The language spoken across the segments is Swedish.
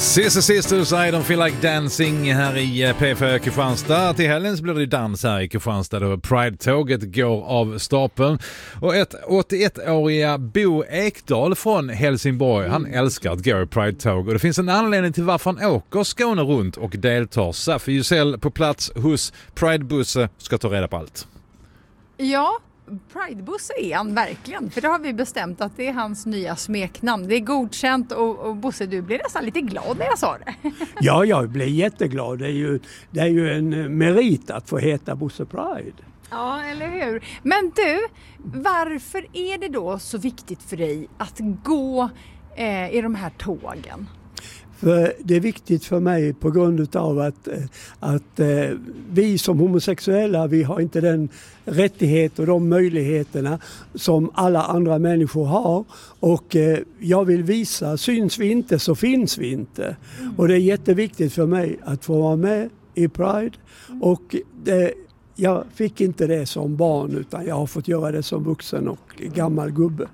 Sister Sisters, I don't feel like dancing här i P4 Kristianstad. Till helgen blir det dans här i Kristianstad då Pride-tåget går av stapeln. Och 81-åriga Bo Ekdahl från Helsingborg, han älskar att gå i Pride-tåg. Och det finns en anledning till varför han åker Skåne runt och deltar. Safi Jusell på plats hos Pride-busse ska ta reda på allt. Ja, Pride-Bosse är han verkligen. För det har vi bestämt att det är hans nya smeknamn. Det är godkänt och Bosse, du blir nästan lite glad när jag sa det. Ja, jag blir jätteglad. Det är ju en merit att få heta Bosse Pride. Ja, eller hur? Men du, varför är det då så viktigt för dig att gå i de här tågen? För det är viktigt för mig på grund av att vi som homosexuella, vi har inte den rättighet och de möjligheterna som alla andra människor har. Och jag vill visa, syns vi inte så finns vi inte. Och det är jätteviktigt för mig att få vara med i Pride. Och jag fick inte det som barn utan jag har fått göra det som vuxen och gammal gubbe.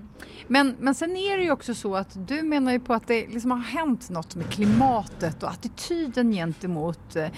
Men sen är det ju också så att du menar ju på att det liksom har hänt något med klimatet och attityden gentemot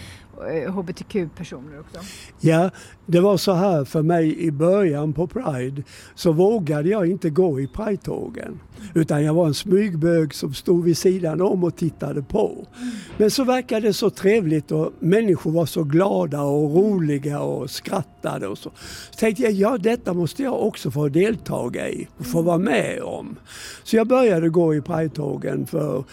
hbtq-personer också. Ja, det var så här för mig i början på Pride så vågade jag inte gå i Pride-tågen. Utan jag var en smygbög som stod vid sidan om och tittade på. Men så verkade det så trevligt och människor var så glada och roliga och skrattade och så. Så tänkte jag, detta måste jag också få deltaga i och få vara med om. Så jag började gå i Pride-tågen för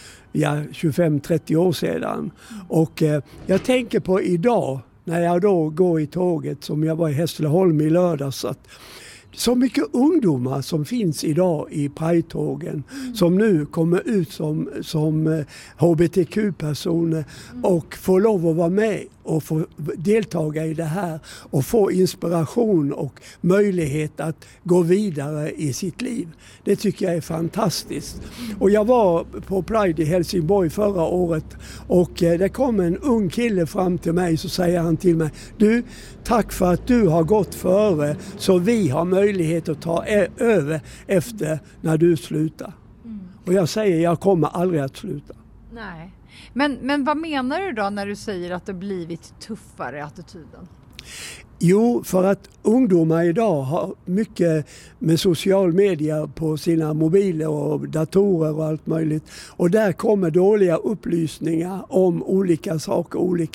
25-30 år sedan. Och jag tänker på idag när jag då går i tåget som jag var i Hässleholm i lördags att så mycket ungdomar som finns idag i Pride-tågen som nu kommer ut som hbtq-personer och får lov att vara med och få deltaga i det här och få inspiration och möjlighet att gå vidare i sitt liv. Det tycker jag är fantastiskt. Och jag var på Pride i Helsingborg förra året och det kom en ung kille fram till mig så säger han till mig: du, tack för att du har gått före så vi har möjlighet att ta över efter när du slutar. Och jag säger, jag kommer aldrig att sluta. Nej. Men vad menar du då när du säger att det blivit tuffare attityden? Jo, för att ungdomar idag har mycket med social media på sina mobiler och datorer och allt möjligt. Och där kommer dåliga upplysningar om olika saker,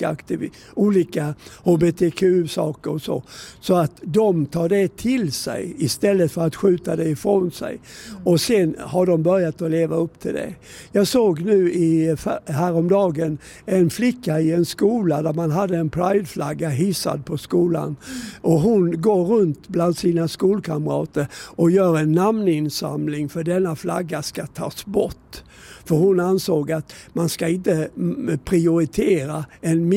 olika hbtq-saker och så. Så att de tar det till sig istället för att skjuta det ifrån sig. Och sen har de börjat att leva upp till det. Jag såg nu häromdagen en flicka i en skola där man hade en prideflagga hissad på skolan. Och hon går runt bland sina skolkamrater och gör en namninsamling för denna flagga ska tas bort. För hon ansåg att man ska inte prioritera en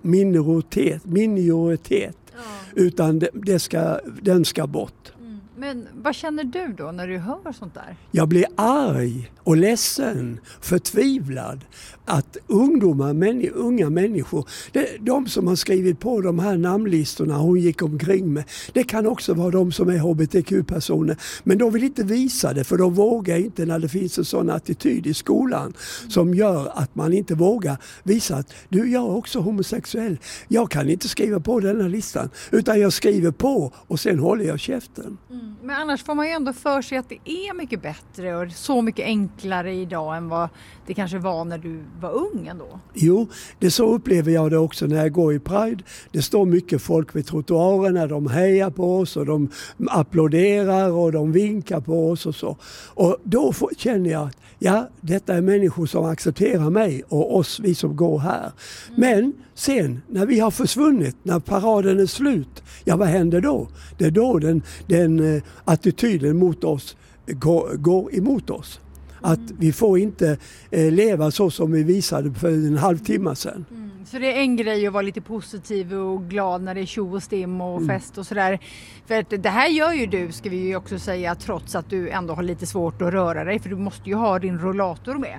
minoritet utan den ska bort. Men vad känner du då när du hör sånt där? Jag blir arg och ledsen, förtvivlad att unga människor, de som har skrivit på de här namnlistorna hon gick omkring med, det kan också vara de som är hbtq-personer. Men de vill inte visa det för de vågar inte när det finns en sån attityd i skolan som gör att man inte vågar visa att jag är också homosexuell. Jag kan inte skriva på den här listan utan jag skriver på och sen håller jag käften. Men annars får man ju ändå för sig att det är mycket bättre och så mycket enklare idag än vad det kanske var när du var ung ändå. Jo, det så upplever jag det också när jag går i Pride. Det står mycket folk vid trottoarerna, de hejar på oss och de applåderar och de vinkar på oss och så. Och då känner jag att detta är människor som accepterar mig och oss, vi som går här. Men sen när vi har försvunnit, när paraden är slut, vad händer då? Det är då den attityden mot oss går emot oss. Att vi får inte leva så som vi visade för en halvtimme sedan. Så det är en grej att vara lite positiv och glad när det är tjo och stim och fest och sådär. För att det här gör ju du, ska vi ju också säga, trots att du ändå har lite svårt att röra dig. För du måste ju ha din rollator med.